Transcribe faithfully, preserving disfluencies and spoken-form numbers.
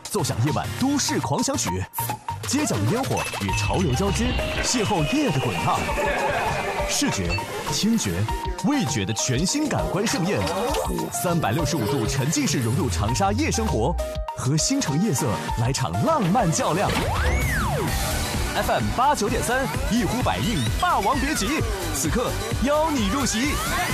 奏响夜晚都市狂想曲，街角的烟火与潮流交织，邂逅夜的滚烫。视觉、听觉、味觉的全新感官盛宴，三百六十五度沉浸式融入长沙夜生活，和星城夜色来场浪漫较量。F M 八九点三，一呼百应，霸王别姬，此刻邀你入席。